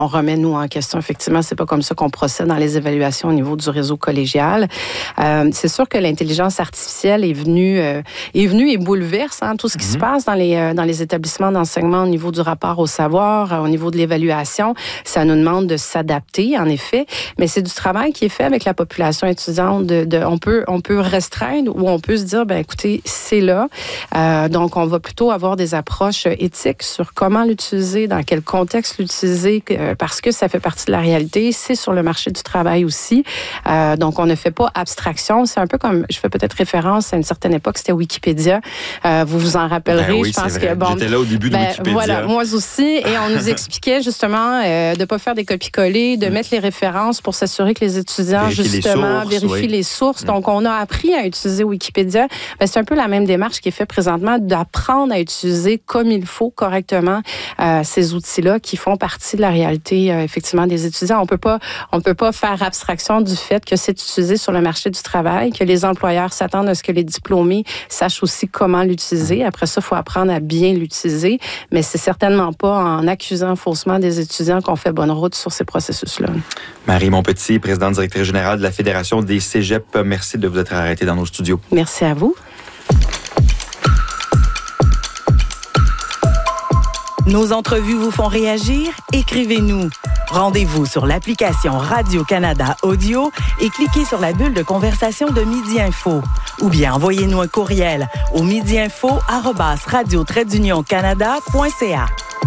on remet, nous, en question. Effectivement, c'est pas comme ça qu'on procède dans les évaluations au niveau du réseau collégial. C'est sûr que l'intelligence artificielle est venue et bouleverse tout ce qui se passe dans les établissements d'enseignement au niveau du rapport au savoir, au niveau de l'évaluation. Ça nous demande de s'adapter, en effet, mais c'est du travail qui est fait avec la population étudiante. On peut restreindre ou on peut se dire, écoutez, c'est là. Donc, on va plutôt avoir des approches éthiques sur comment l'utiliser, dans quel contexte l'utiliser, parce que ça fait partie de la réalité. C'est sur le marché du travail aussi. Donc, on ne fait pas abstraction. C'est un peu comme, je fais peut-être référence à une certaine époque, c'était Wikipédia. Vous vous en rappellerez, oui, je pense que j'étais là au début de Wikipédia. Voilà, moi aussi. Et on nous expliquait justement de ne pas faire des copies-coller, de mettre les références pour s'assurer que les étudiants, vérifient les sources. Donc, on a appris à utiliser Wikipédia. C'est un peu la même démarche qui est faite présentement, d'apprendre à utiliser comme il faut, correctement, ces outils-là qui font partie de la réalité, effectivement, des étudiants. On peut pas faire abstraction du fait que c'est utilisé sur le marché du travail, que les employeurs s'attendent à ce que les diplômés sachent aussi comment l'utiliser. Après ça, il faut apprendre à bien l'utiliser, mais c'est certainement pas en accusant faussement des étudiants qu'on fait bonne route sur ces processus-là. Marie Montpetit, présidente directrice générale de la Fédération des cégeps, merci de vous être arrêtée dans nos studios. Merci à vous. Nos entrevues vous font réagir? Écrivez-nous. Rendez-vous sur l'application Radio-Canada Audio et cliquez sur la bulle de conversation de Midi Info. Ou bien envoyez-nous un courriel au midiinfo@radio-canada.ca.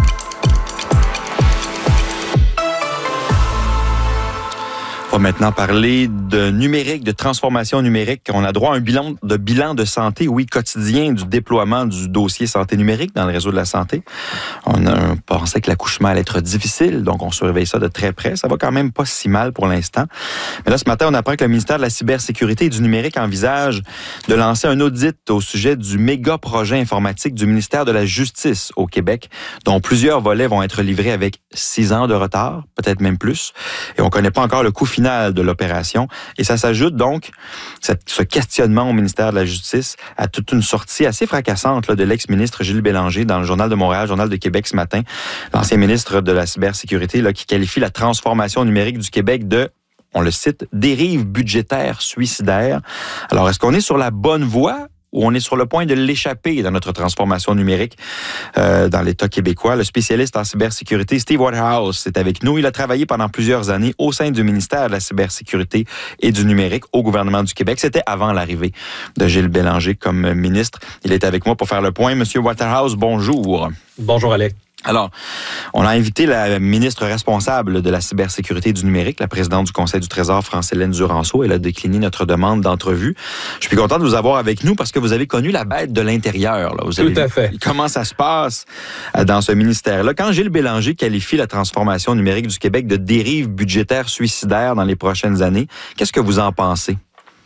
On va maintenant parler de numérique, de transformation numérique. On a droit à un bilan de santé, quotidien du déploiement du dossier santé numérique dans le réseau de la santé. On pensait que l'accouchement allait être difficile, donc on surveille ça de très près. Ça va quand même pas si mal pour l'instant. Mais là, ce matin, on apprend que le ministère de la Cybersécurité et du Numérique envisage de lancer un audit au sujet du méga projet informatique du ministère de la Justice au Québec, dont plusieurs volets vont être livrés avec 6 ans de retard, peut-être même plus. Et on connaît pas encore le coût final de l'opération. Et ça s'ajoute donc, ce questionnement au ministère de la Justice, à toute une sortie assez fracassante de l'ex-ministre Gilles Bélanger dans le Journal de Montréal, Journal de Québec ce matin. L'ancien ministre de la Cybersécurité qui qualifie la transformation numérique du Québec de, on le cite, dérive budgétaire suicidaire. Alors, est-ce qu'on est sur la bonne voie? Où on est sur le point de l'échapper dans notre transformation numérique dans l'État québécois. Le spécialiste en cybersécurité, Steve Waterhouse, est avec nous. Il a travaillé pendant plusieurs années au sein du ministère de la Cybersécurité et du Numérique au gouvernement du Québec. C'était avant l'arrivée de Gilles Bélanger comme ministre. Il est avec moi pour faire le point. Monsieur Waterhouse, bonjour. Bonjour, Alex. Alors, on a invité la ministre responsable de la cybersécurité et du numérique, la présidente du Conseil du Trésor, France-Hélène Duranceau. Elle a décliné notre demande d'entrevue. Je suis content de vous avoir avec nous parce que vous avez connu la bête de l'intérieur. Là. Vous avez Tout à fait. Vu comment ça se passe dans ce ministère-là. Quand Gilles Bélanger qualifie la transformation numérique du Québec de dérive budgétaire suicidaire dans les prochaines années, qu'est-ce que vous en pensez?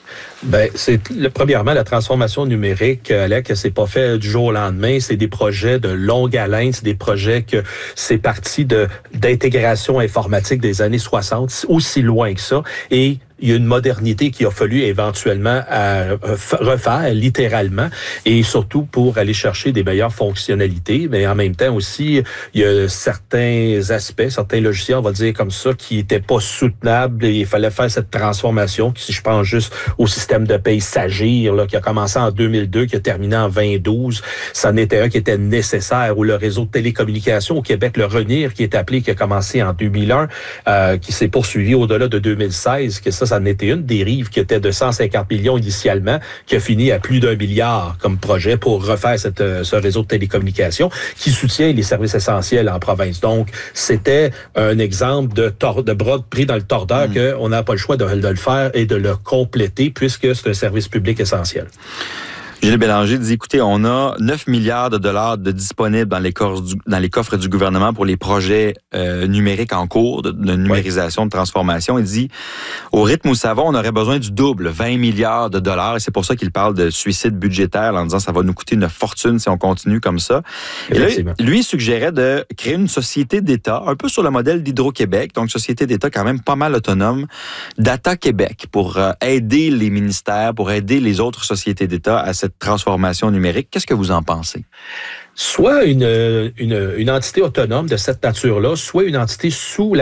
Premièrement, la transformation numérique, Alec, c'est pas fait du jour au lendemain. C'est des projets de longue haleine. C'est des projets que c'est parti d'intégration informatique des années 60, aussi loin que ça. Et il y a une modernité qu'il a fallu éventuellement refaire, littéralement, et surtout pour aller chercher des meilleures fonctionnalités. Mais en même temps aussi, il y a certains aspects, certains logiciels, on va dire comme ça, qui n'étaient pas soutenables. Et il fallait faire cette transformation, si je pense juste au système de paye Sagir, là, qui a commencé en 2002, qui a terminé en 2012. Ça en était un qui était nécessaire, ou le réseau de télécommunications au Québec, le RENIR, qui est appelé, qui a commencé en 2001, qui s'est poursuivi au-delà de 2016, que ça en était une dérive qui était de 150 millions initialement, qui a fini à plus d'1 milliard comme projet pour refaire ce réseau de télécommunications qui soutient les services essentiels en province. Donc, c'était un exemple de bras pris dans le tordeur qu'on n'a pas le choix de le faire et de le compléter puisque c'est un service public essentiel. Gilles Bélanger dit, écoutez, on a 9 milliards de dollars de disponibles dans les coffres du gouvernement pour les projets numériques en cours de numérisation, de transformation. Il dit, au rythme où ça va, on aurait besoin du double, 20 milliards de dollars. Et c'est pour ça qu'il parle de suicide budgétaire en disant ça va nous coûter une fortune si on continue comme ça. Et là, lui suggérait de créer une société d'État, un peu sur le modèle d'Hydro-Québec, donc société d'État quand même pas mal autonome, Data Québec, pour aider les ministères, pour aider les autres sociétés d'État à cette transformation numérique. Qu'est-ce que vous en pensez? Soit une entité autonome de cette nature-là, soit une entité sous la